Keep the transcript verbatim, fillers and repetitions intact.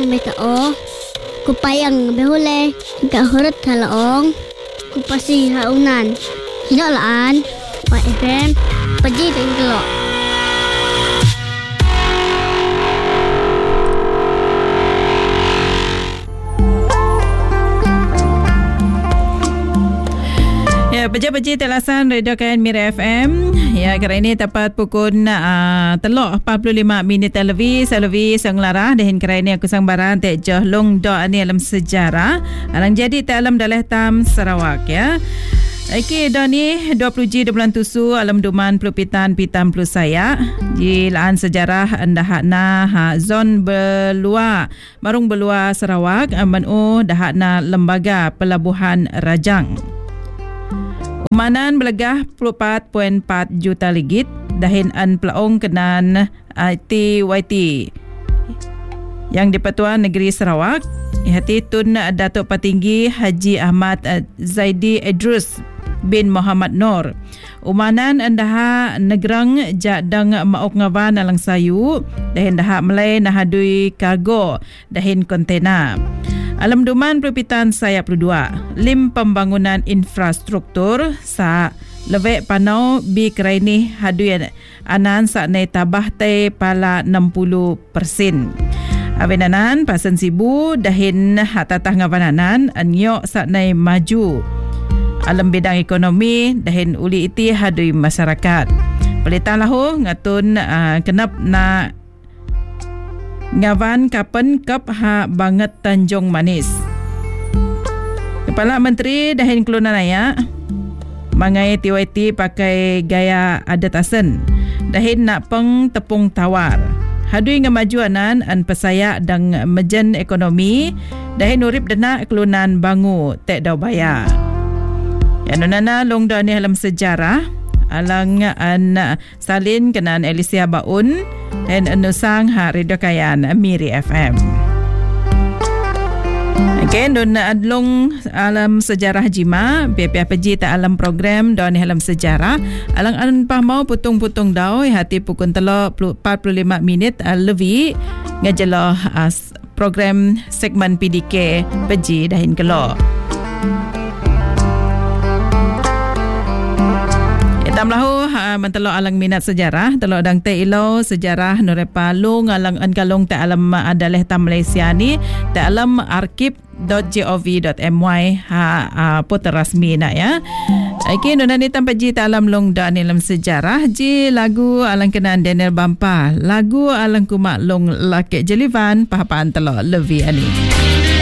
meta o. Kupayang behule. Ika hurut halaong. Kupasi haunan. Hinalaan. Pak F M. Paji dan gelok. Ya, baca-baca telasan Radio K N Mira F M. Ya, kali ini tepat pukul uh, telok empat puluh lima minit lebih. Selebih senglarah. Dan kali ini aku sang barang tak jauh long do ni alam sejarah. Alang jadi tak alam dalah tam Sarawak ya. Okey, dah ni dua puluh G di bulan tusu alam duman pelupitan pitam plus saya di laan sejarah andahakna ha zon belua marung belua Sarawak amanu dahakna lembaga pelabuhan Rajang. Umanan belegah dua puluh empat perpuluhan empat juta ringgit dahin an pelaong kenan uh, T Y T yang di-Pertuan Negeri Sarawak. Ihati Tun Datuk Petinggi Haji Ahmad Zaidi Idrus bin Muhammad Nur. Umanan andaha negerang jadang maok ngawan alang sayu dahin daha melai nahadui kargo dahin kontena. Alam duman perpitan saya puluh dua lim pembangunan infrastruktur sa lewek panau bi keraini hadui anan sa nai tabah te pala enam puluh peratus. Avenanan pasan sibu dahin hatatah ngavananan anyo sa nai maju alam bidang ekonomi dahin uli iti hadui masyarakat. Pelita lahu ngatun uh, kenap na ngawan kapan kap ha banget Tanjung Manis. Kepala Menteri dahin kelunan aya mangai T Y T pakai gaya adat asen dahin nak peng tepung tawar. Hadui ngamajuanan an pesaya dang mejen ekonomi dahin urip dena kelunan bangu tek dau baya. Yanunana long da ni alam sejarah alang an salin kenan Alicia Baun dan anusang ha Radio Kayan Miri F M. Okay, don adlong alam sejarah jima B P P J ta alam program don alam sejarah alang an pa mau putung-putung dau hati pukul telo empat puluh lima minit lebih ngajelo as program segmen P D K Peji dahin kelo. Tamlahu ha mentelo alang minat sejarah telo dang te ilo sejarah Nurepa Lung alang an kalong te alam adaleh ta Malaysia ni te alam arkib dot gov dot my ha, ha putar rasmi na ya. Okey nona ni tanpa ji ta alam long da ni alam sejarah ji lagu alang kenan Daniel Bampa lagu alang kumak long lake jelivan pahapaan telo levi ani.